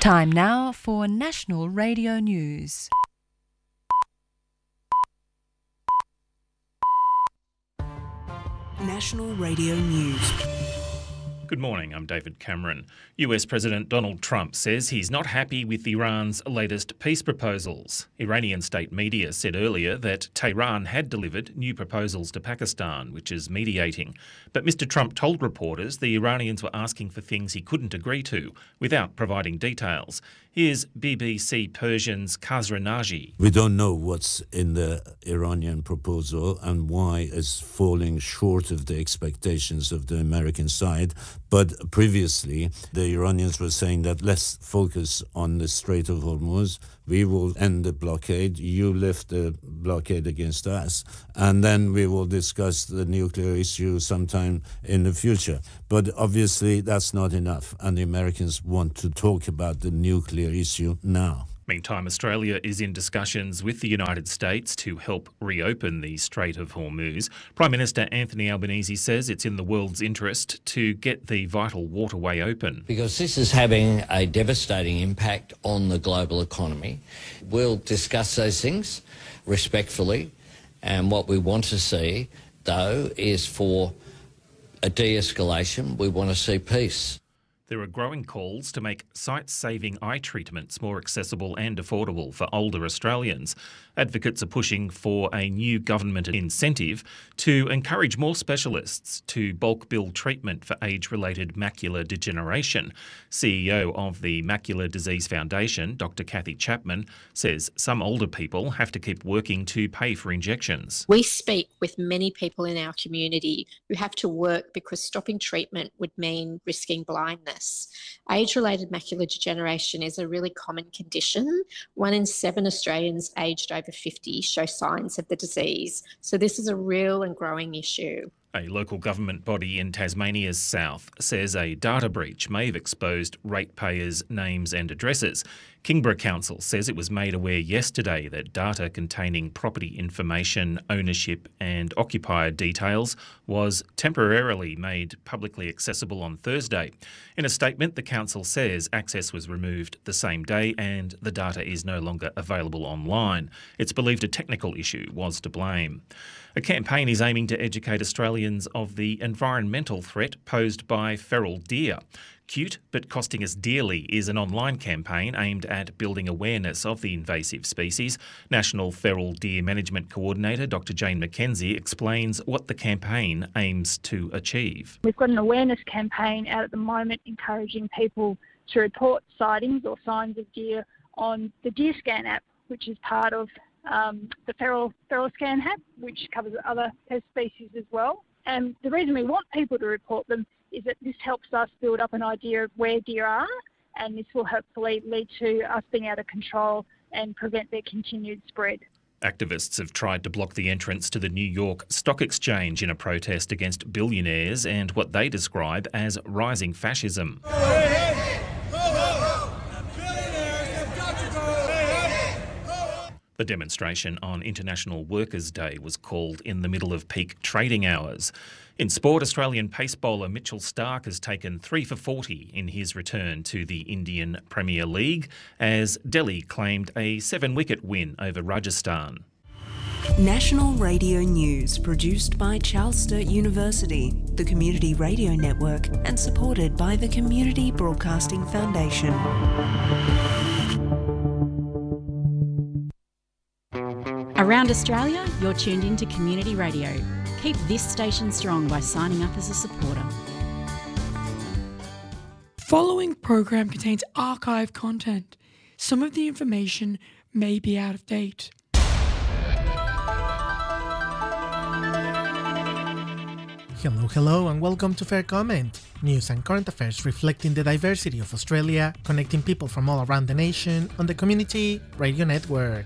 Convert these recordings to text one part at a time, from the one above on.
Time now for National Radio News. National Radio News. Good morning, I'm David Cameron. US President Donald Trump says he's not happy with Iran's latest peace proposals. Iranian state media said earlier that Tehran had delivered new proposals to Pakistan, which is mediating. But Mr Trump told reporters the Iranians were asking for things he couldn't agree to, without providing details. Here's BBC Persian's Khazra Naji. We don't know what's in the Iranian proposal and why it's falling short of the expectations of the American side. But previously, the Iranians were saying that let's focus on the Strait of Hormuz. We will end the blockade. You lift the blockade against us. And then we will discuss the nuclear issue sometime in the future. But obviously, that's not enough. And the Americans want to talk about the nuclear issue now. Meantime, Australia is in discussions with the United States to help reopen the Strait of Hormuz. Prime Minister Anthony Albanese says it's in the world's interest to get the vital waterway open. Because this is having a devastating impact on the global economy. We'll discuss those things respectfully, and what we want to see, though, is for a de-escalation. We want to see peace. There are growing calls to make sight-saving eye treatments more accessible and affordable for older Australians. Advocates are pushing for a new government incentive to encourage more specialists to bulk bill treatment for age-related macular degeneration. CEO of the Macular Disease Foundation, Dr Kathy Chapman, says some older people have to keep working to pay for injections. We speak with many people in our community who have to work because stopping treatment would mean risking blindness. Age-related macular degeneration is a really common condition. 1 in 7 Australians aged over 50 show signs of the disease. So this is a real and growing issue. A local government body in Tasmania's south says a data breach may have exposed ratepayers' names and addresses. Kingborough Council says it was made aware yesterday that data containing property information, ownership and occupier details was temporarily made publicly accessible on Thursday. In a statement, the council says access was removed the same day and the data is no longer available online. It's believed a technical issue was to blame. A campaign is aiming to educate Australians of the environmental threat posed by feral deer. Cute but costing us dearly is an online campaign aimed at building awareness of the invasive species. National Feral Deer Management Coordinator Dr Jane McKenzie explains what the campaign aims to achieve. We've got an awareness campaign out at the moment encouraging people to report sightings or signs of deer on the Deer Scan app, which is part of the Feral Scan app, which covers other pest species as well. And the reason we want people to report them is that this helps us build up an idea of where deer are, and this will hopefully lead to us being able to control and prevent their continued spread. Activists have tried to block the entrance to the New York Stock Exchange in a protest against billionaires and what they describe as rising fascism. The demonstration on International Workers' Day was called in the middle of peak trading hours. In sport, Australian pace bowler Mitchell Starc has taken 3 for 40 in his return to the Indian Premier League as Delhi claimed a 7-wicket win over Rajasthan. National Radio News, produced by Charles Sturt University, the Community Radio Network, and supported by the Community Broadcasting Foundation. Around Australia, you're tuned into Community Radio. Keep this station strong by signing up as a supporter. Following program contains archive content. Some of the information may be out of date. Hello and welcome to Fair Comment, news and current affairs reflecting the diversity of Australia, connecting people from all around the nation on the Community Radio Network.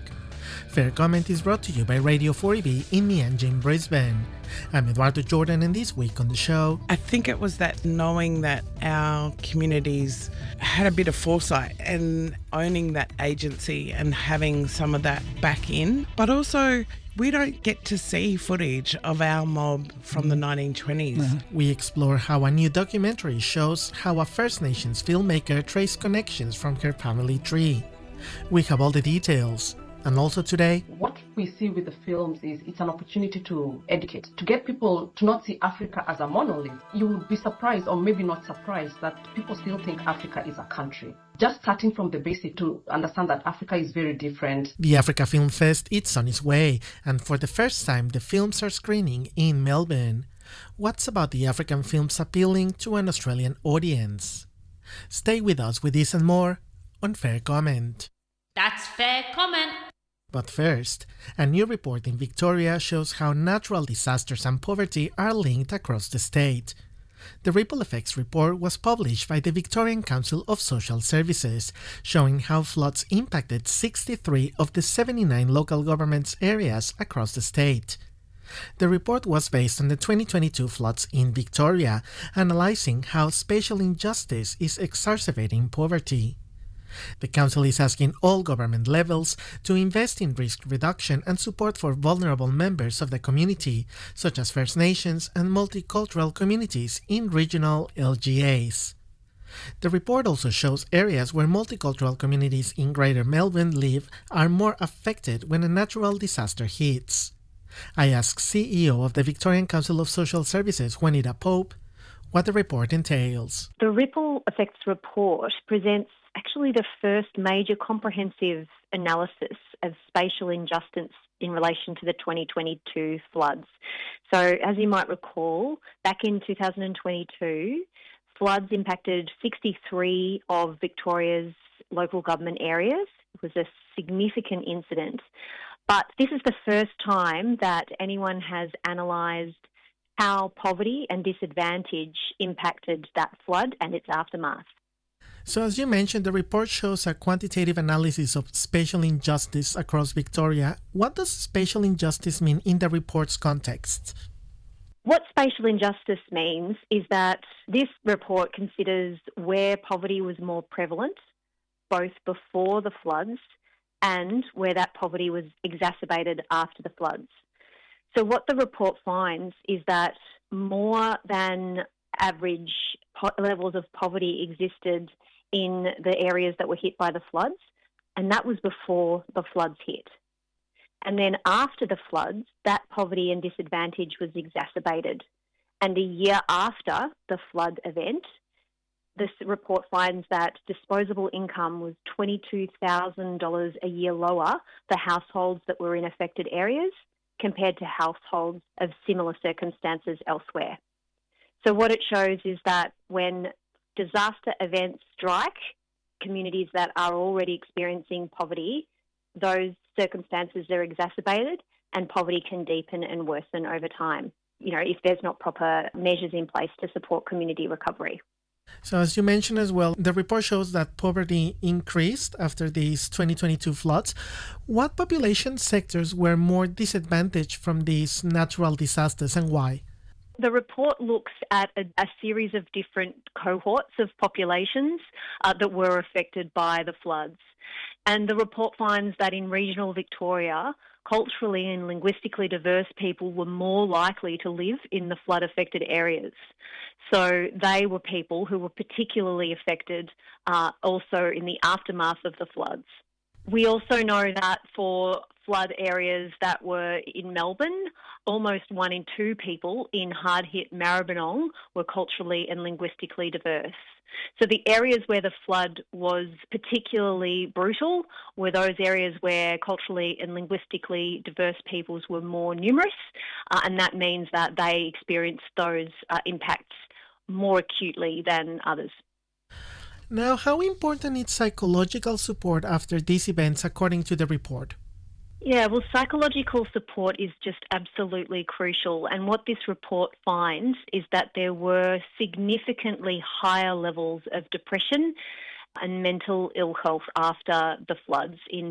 Fair Comment is brought to you by Radio 4EB in Mianjin, Brisbane. I'm Eduardo Jordan, and this week on the show, I think it was that knowing that our communities had a bit of foresight and owning that agency and having some of that back in, but also we don't get to see footage of our mob from the 1920s. We explore how a new documentary shows how a First Nations filmmaker traced connections from her family tree. We have all the details. And also today, what we see with the films is it's an opportunity to educate, to get people to not see Africa as a monolith. You will be surprised, or maybe not surprised, that people still think Africa is a country. Just starting from the basic to understand that Africa is very different. The Africa Film Fest is on its way, and for the first time the films are screening in Melbourne. What's about the African films appealing to an Australian audience? Stay with us with this and more on Fair Comment. That's Fair Comment. But first, a new report in Victoria shows how natural disasters and poverty are linked across the state. The Ripple Effects report was published by the Victorian Council of Social Services, showing how floods impacted 63 of the 79 local governments areas across the state. The report was based on the 2022 floods in Victoria, analysing how spatial injustice is exacerbating poverty. The Council is asking all government levels to invest in risk reduction and support for vulnerable members of the community, such as First Nations and multicultural communities in regional LGAs. The report also shows areas where multicultural communities in Greater Melbourne live are more affected when a natural disaster hits. I asked CEO of the Victorian Council of Social Services, Juanita Pope, what the report entails. The Ripple Effects report presents actually the first major comprehensive analysis of spatial injustice in relation to the 2022 floods. So, as you might recall, back in 2022, floods impacted 63 of Victoria's local government areas. It was a significant incident. But this is the first time that anyone has analysed how poverty and disadvantage impacted that flood and its aftermath. So as you mentioned, the report shows a quantitative analysis of spatial injustice across Victoria. What does spatial injustice mean in the report's context? What spatial injustice means is that this report considers where poverty was more prevalent, both before the floods and where that poverty was exacerbated after the floods. So what the report finds is that more than average levels of poverty existed in the areas that were hit by the floods, and that was before the floods hit. And then after the floods, that poverty and disadvantage was exacerbated. And a year after the flood event, this report finds that disposable income was $22,000 a year lower for households that were in affected areas compared to households of similar circumstances elsewhere. So what it shows is that when disaster events strike communities that are already experiencing poverty, those circumstances are exacerbated and poverty can deepen and worsen over time, if there's not proper measures in place to support community recovery. So as you mentioned as well, the report shows that poverty increased after these 2022 floods. What population sectors were more disadvantaged from these natural disasters and why? The report looks at a series of different cohorts of populations that were affected by the floods. And the report finds that in regional Victoria, culturally and linguistically diverse people were more likely to live in the flood-affected areas. So they were people who were particularly affected also in the aftermath of the floods. We also know that for flood areas that were in Melbourne, almost 1 in 2 people in hard-hit Maribyrnong were culturally and linguistically diverse. So the areas where the flood was particularly brutal were those areas where culturally and linguistically diverse peoples were more numerous, and that means that they experienced those impacts more acutely than others. Now, how important is psychological support after these events, according to the report? Yeah, well, psychological support is just absolutely crucial. And what this report finds is that there were significantly higher levels of depression and mental ill health after the floods in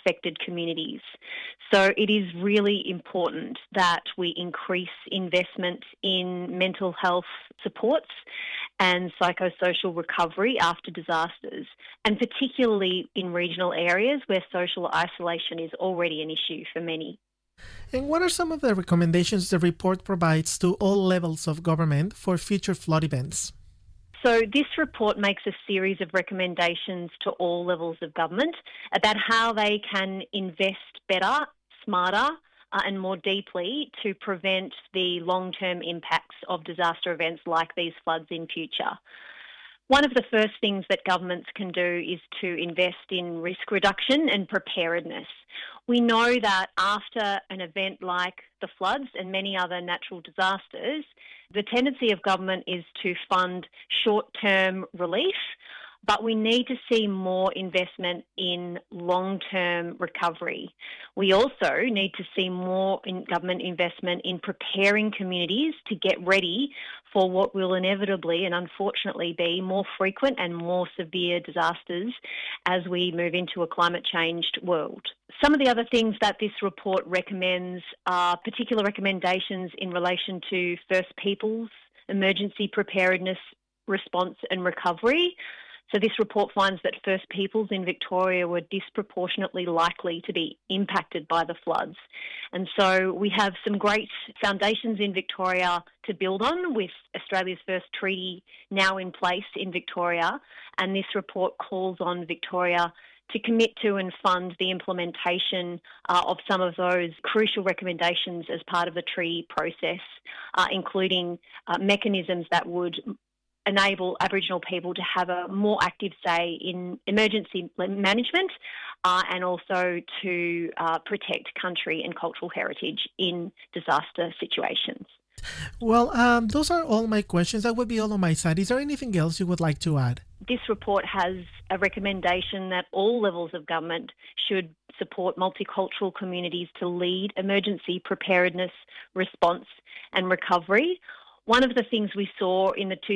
affected communities. So it is really important that we increase investment in mental health supports and psychosocial recovery after disasters, and particularly in regional areas where social isolation is already an issue for many. And what are some of the recommendations the report provides to all levels of government for future flood events? So this report makes a series of recommendations to all levels of government about how they can invest better, smarter, and more deeply to prevent the long-term impacts of disaster events like these floods in future. One of the first things that governments can do is to invest in risk reduction and preparedness. We know that after an event like the floods and many other natural disasters, the tendency of government is to fund short-term relief, but we need to see more investment in long-term recovery. We also need to see more in government investment in preparing communities to get ready for what will inevitably and unfortunately be more frequent and more severe disasters as we move into a climate-changed world. Some of the other things that this report recommends are particular recommendations in relation to First Peoples, emergency preparedness, response and recovery. So this report finds that First Peoples in Victoria were disproportionately likely to be impacted by the floods. And so we have some great foundations in Victoria to build on, with Australia's first treaty now in place in Victoria. And this report calls on Victoria to commit to and fund the implementation of some of those crucial recommendations as part of the treaty process, including mechanisms that would enable Aboriginal people to have a more active say in emergency management and also to protect country and cultural heritage in disaster situations. Well, those are all my questions. That would be all on my side. Is there anything else you would like to add? This report has a recommendation that all levels of government should support multicultural communities to lead emergency preparedness, response and recovery. One of the things we saw in the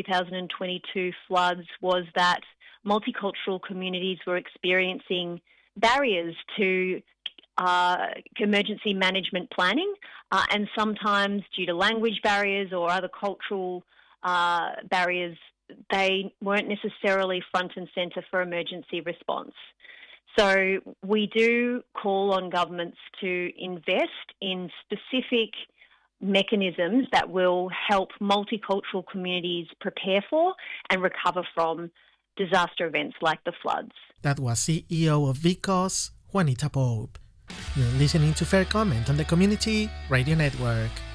2022 floods was that multicultural communities were experiencing barriers to emergency management planning, and sometimes due to language barriers or other cultural barriers, they weren't necessarily front and centre for emergency response. So we do call on governments to invest in specific mechanisms that will help multicultural communities prepare for and recover from disaster events like the floods. That was CEO of VCOS, Juanita Pope. You're listening to Fair Comment on the Community Radio Network.